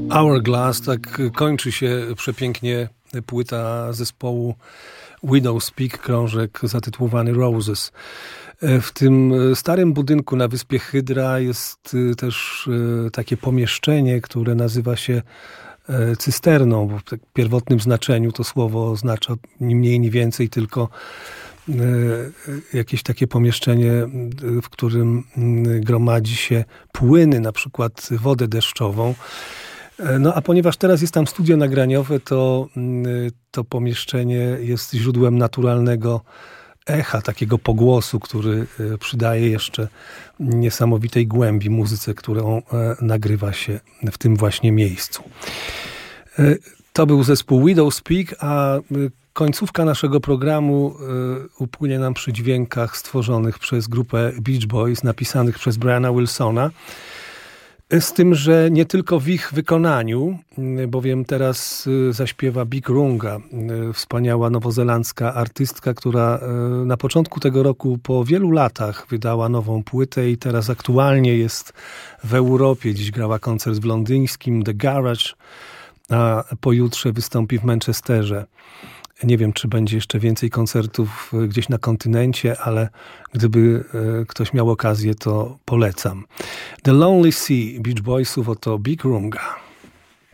Hourglass, tak kończy się przepięknie płyta zespołu Widow's Peak, krążek zatytułowany Roses. W tym starym budynku na wyspie Hydra jest też takie pomieszczenie, które nazywa się cysterną, bo w pierwotnym znaczeniu to słowo oznacza ni mniej, ni więcej, tylko jakieś takie pomieszczenie, w którym gromadzi się płyny, na przykład wodę deszczową. No a ponieważ teraz jest tam studio nagraniowe, to pomieszczenie jest źródłem naturalnego echa, takiego pogłosu, który przydaje jeszcze niesamowitej głębi muzyce, którą nagrywa się w tym właśnie miejscu. To był zespół Widow's Peak, a końcówka naszego programu upłynie nam przy dźwiękach stworzonych przez grupę Beach Boys, napisanych przez Briana Wilsona. Z tym, że nie tylko w ich wykonaniu, bowiem teraz zaśpiewa Big Runga, wspaniała nowozelandzka artystka, która na początku tego roku po wielu latach wydała nową płytę i teraz aktualnie jest w Europie. Dziś grała koncert w londyńskim The Garage, a pojutrze wystąpi w Manchesterze. Nie wiem, czy będzie jeszcze więcej koncertów gdzieś na kontynencie, ale gdyby ktoś miał okazję, to polecam. The Lonely Sea, Beach Boysów, oto Big Runga.